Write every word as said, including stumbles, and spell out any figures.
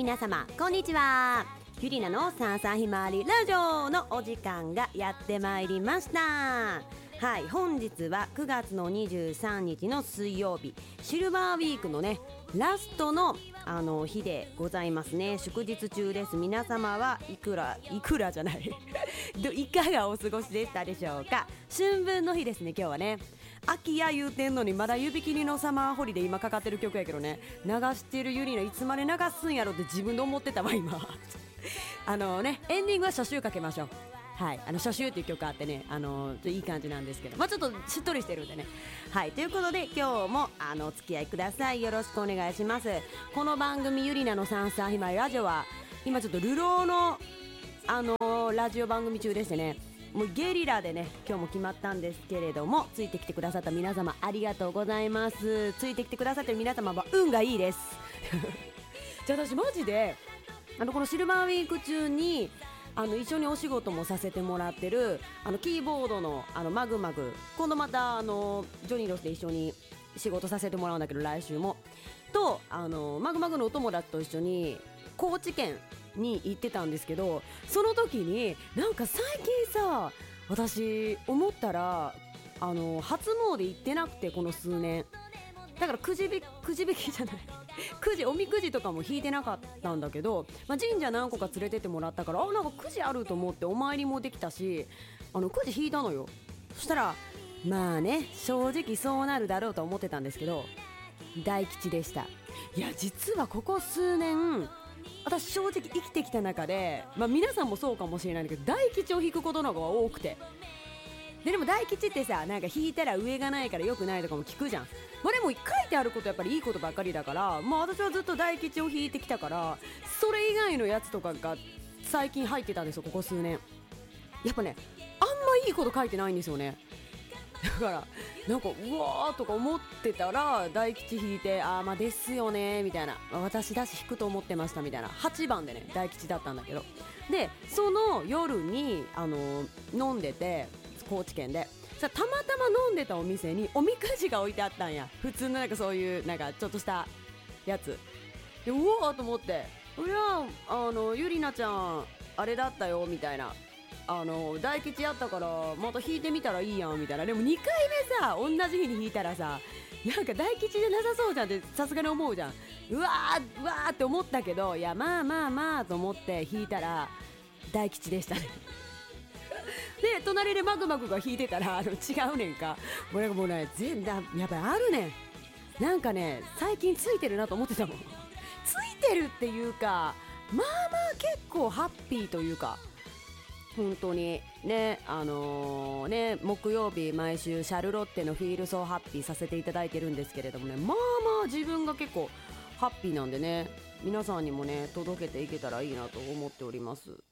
皆様こんにちは。ゆりなのささひまりラジオのお時間がやってまいりました。はい、本日はくがつのにじゅうさんにちの水曜日、シルバーウィークのねラストのあの日でございますね。祝日中です。皆様はいくらいくらじゃないどいかがお過ごしでしたでしょうか。春分の日ですね。今日はね秋や言うてんのにまだ指切りのサマーホリデー今かかってる曲やけどね、流してるゆりのいつまで流すんやろって自分で思ってたわ今あのねエンディングは初秋かけましょう。はい、あの初秋っていう曲あってね、あのちょいい感じなんですけど、まあ、ちょっとしっとりしてるんでね。はいということで今日もあのお付き合いください。よろしくお願いします。この番組ゆりなのさんさんひまりラジオは今ちょっと流浪のあのラジオ番組中でしてね、もうゲリラでね今日も決まったんですけれども、ついてきてくださった皆様ありがとうございます。ついてきてくださってる皆様は運がいいですじゃあ私マジであのこのシルバーウィーク中にあの一緒にお仕事もさせてもらってるあのキーボードのあのマグマグ、今度またあのジョニーロスで一緒に仕事させてもらうんだけど、来週もとあのマグマグのお友達と一緒に高知県に行ってたんですけど、その時になんか最近さ私思ったらあの初詣行ってなくて、この数年だからくじびくじ引きじゃないくじおみくじとかも引いてなかったんだけど、まあ、神社何個か連れてってもらったから、あなんかくじあると思ってお参りもできたし、あのくじ引いたのよ。そしたらまあね正直そうなるだろうと思ってたんですけど、大吉でした。いや実はここ数年私正直生きてきた中で、まあ、皆さんもそうかもしれないんだけど大吉を引くことの方が多くて、で, でも大吉ってさなんか引いたら上がないから良くないとかも聞くじゃん。まあ、でも書いてあることやっぱりいいことばっかりだから、まあ、私はずっと大吉を引いてきたから、それ以外のやつとかが最近入ってたんですよここ数年。やっぱねあんまいいこと書いてないんですよね。だからなんかうわーとか思ってたら大吉引いて、あーまあですよねみたいな、私だし引くと思ってましたみたいな、はちばんでね大吉だったんだけど、でその夜にあの飲んでて高知県でさ、たまたま飲んでたお店におみくじが置いてあったんや。普通のなんかそういうなんかちょっとしたやつで、うわーと思って、いやあのゆりなちゃんあれだったよみたいな、あの大吉やったからまた引いてみたらいいやんみたいな。でもにかいめさ同じ日に引いたらさなんか大吉じゃなさそうじゃんってさすがに思うじゃん。うわーうわーって思ったけど、いやまあまあまあと思って引いたら大吉でしたねで隣でマグマグが引いてたらあの違うねんか、もうなんかもうね全然やっぱりあるねん、なんかね最近ついてるなと思ってたもんついてるっていうか、まあまあ結構ハッピーというか、本当にねあのー、ね木曜日毎週シャルロッテのフィールソーハッピーさせていただいてるんですけれどもね、まあまあ自分が結構ハッピーなんでね、皆さんにもね届けていけたらいいなと思っております。